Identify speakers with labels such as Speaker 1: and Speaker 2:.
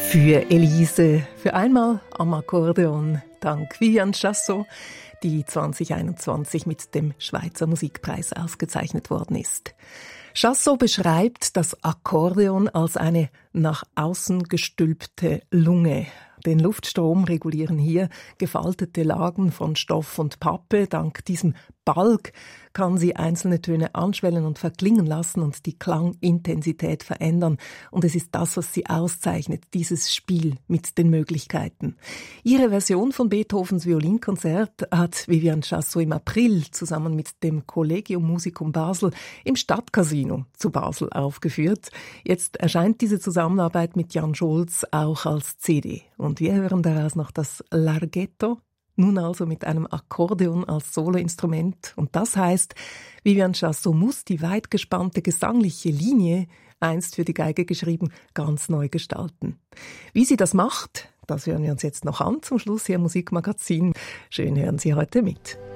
Speaker 1: Für Elise, für einmal am Akkordeon, dank Viviane Chassot, die 2021 mit dem Schweizer Musikpreis ausgezeichnet worden ist. Chassot beschreibt das Akkordeon als eine nach außen gestülpte Lunge. Den Luftstrom regulieren hier gefaltete Lagen von Stoff und Pappe. Dank diesem Balg kann sie einzelne Töne anschwellen und verklingen lassen und die Klangintensität verändern. Und es ist das, was sie auszeichnet, dieses Spiel mit den Möglichkeiten. Ihre Version von Beethovens Violinkonzert hat Viviane Chassot im April zusammen mit dem Collegium Musicum Basel im Stadtcasino zu Basel aufgeführt. Jetzt erscheint diese Zusammenarbeit mit Jan Scholz auch als CD. Und wir hören daraus noch das Larghetto, nun also mit einem Akkordeon als Soloinstrument. Und das heißt, Viviane Chassot muss die weit gespannte gesangliche Linie, einst für die Geige geschrieben, ganz neu gestalten. Wie sie das macht, das hören wir uns jetzt noch an zum Schluss hier im Musikmagazin. Schön hören Sie heute mit.